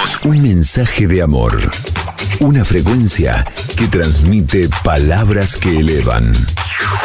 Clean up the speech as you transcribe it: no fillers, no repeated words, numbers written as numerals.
Somos un mensaje de amor. Una frecuencia que transmite palabras que elevan.